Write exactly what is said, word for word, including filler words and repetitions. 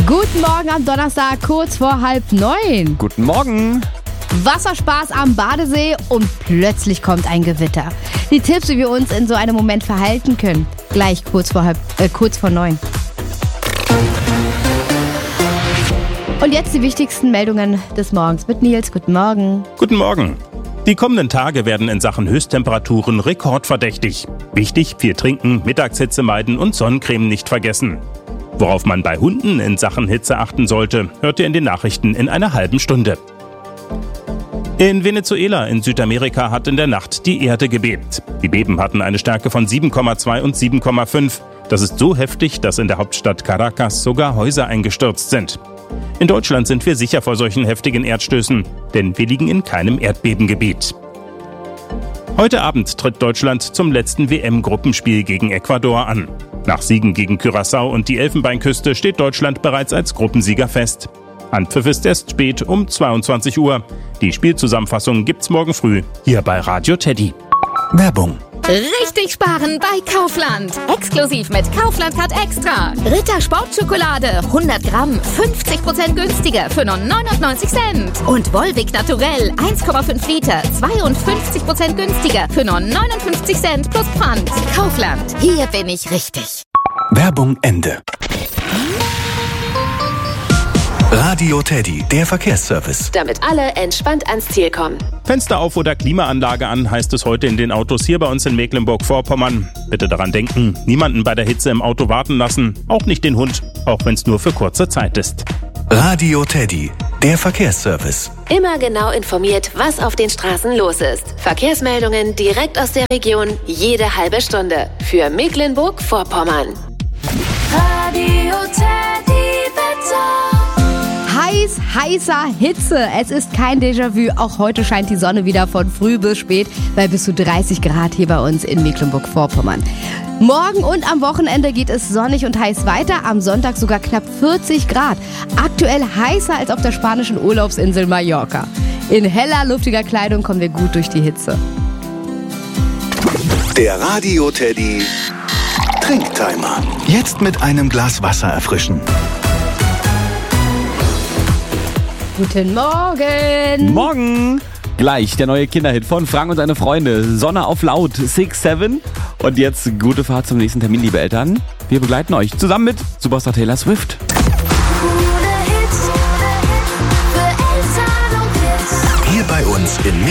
Guten Morgen am Donnerstag, kurz vor halb neun. Guten Morgen. Wasserspaß am Badesee und plötzlich kommt ein Gewitter. Die Tipps, wie wir uns in so einem Moment verhalten können, gleich kurz vor, halb, äh, kurz vor neun. Und jetzt die wichtigsten Meldungen des Morgens mit Nils. Guten Morgen. Guten Morgen. Die kommenden Tage werden in Sachen Höchsttemperaturen rekordverdächtig. Wichtig, viel trinken, Mittagshitze meiden und Sonnencreme nicht vergessen. Worauf man bei Hunden in Sachen Hitze achten sollte, hört ihr in den Nachrichten in einer halben Stunde. In Venezuela in Südamerika hat in der Nacht die Erde gebebt. Die Beben hatten eine Stärke von sieben Komma zwei und sieben Komma fünf. Das ist so heftig, dass in der Hauptstadt Caracas sogar Häuser eingestürzt sind. In Deutschland sind wir sicher vor solchen heftigen Erdstößen, denn wir liegen in keinem Erdbebengebiet. Heute Abend tritt Deutschland zum letzten W M-Gruppenspiel gegen Ecuador an. Nach Siegen gegen Curaçao und die Elfenbeinküste steht Deutschland bereits als Gruppensieger fest. Anpfiff ist erst spät um zweiundzwanzig Uhr. Die Spielzusammenfassung gibt's morgen früh hier bei Radio Teddy. Werbung. Richtig sparen bei Kaufland. Exklusiv mit Kaufland Card Extra. Ritter Sportschokolade hundert Gramm fünfzig Prozent günstiger für nur neunundneunzig Cent. Und Volvic Naturell eins Komma fünf Liter zweiundfünfzig Prozent günstiger für nur neunundfünfzig Cent plus Pfand. Kaufland, hier bin ich richtig. Werbung Ende. Radio Teddy, der Verkehrsservice. Damit alle entspannt ans Ziel kommen. Fenster auf oder Klimaanlage an, heißt es heute in den Autos hier bei uns in Mecklenburg-Vorpommern. Bitte daran denken, niemanden bei der Hitze im Auto warten lassen, auch nicht den Hund, auch wenn es nur für kurze Zeit ist. Radio Teddy, der Verkehrsservice. Immer genau informiert, was auf den Straßen los ist. Verkehrsmeldungen direkt aus der Region, jede halbe Stunde. Für Mecklenburg-Vorpommern. Radio Teddy Wetter. Heiß, heißer Hitze. Es ist kein Déjà-vu. Auch heute scheint die Sonne wieder von früh bis spät bei bis zu dreißig Grad hier bei uns in Mecklenburg-Vorpommern. Morgen und am Wochenende geht es sonnig und heiß weiter. Am Sonntag sogar knapp vierzig Grad. Aktuell heißer als auf der spanischen Urlaubsinsel Mallorca. In heller, luftiger Kleidung kommen wir gut durch die Hitze. Der Radio Teddy Trinktimer. Jetzt mit einem Glas Wasser erfrischen. Guten Morgen. Morgen! Gleich der neue Kinderhit von Frank und seine Freunde. Sonne auf laut, six seven. Und jetzt gute Fahrt zum nächsten Termin, liebe Eltern. Wir begleiten euch zusammen mit Superstar Taylor Swift. Hier bei uns in